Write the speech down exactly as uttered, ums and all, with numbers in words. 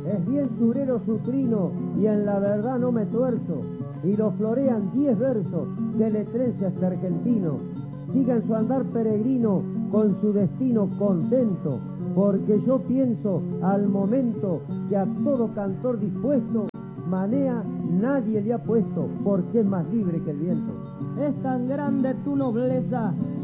Es bien surero su trino y en la verdad no me tuerzo. Y lo florean diez versos de letrencia este argentino. Siga en su andar peregrino con su destino contento, porque yo pienso al momento que a todo cantor dispuesto manea nadie le ha puesto, porque es más libre que el viento. Es tan grande tu nobleza